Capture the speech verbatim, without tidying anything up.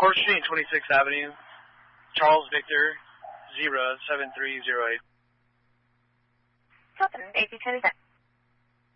Court Street and twenty-sixth Avenue, Charles Victor, zero seven three zero eight. Hilton, eighteen twenty-seven.